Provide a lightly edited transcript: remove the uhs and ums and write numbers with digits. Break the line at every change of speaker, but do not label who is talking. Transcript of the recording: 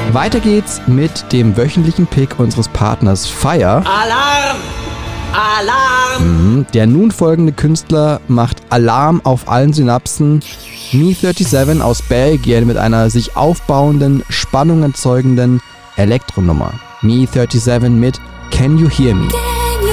Weiter geht's mit dem wöchentlichen Pick unseres Partners Fire.
Alarm! Alarm!
Der nun folgende Künstler macht Alarm auf allen Synapsen. Me37 aus Belgien mit einer sich aufbauenden, Spannung erzeugenden Elektronummer. Me37 mit Can You Hear Me?